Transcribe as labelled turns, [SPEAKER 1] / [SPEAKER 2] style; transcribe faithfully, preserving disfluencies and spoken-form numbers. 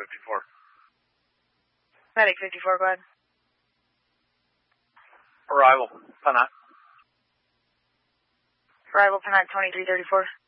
[SPEAKER 1] fifty-four.
[SPEAKER 2] Medic fifty-four, go ahead.
[SPEAKER 1] Arrival, Pennac.
[SPEAKER 2] Arrival, Pennac twenty-three thirty-four.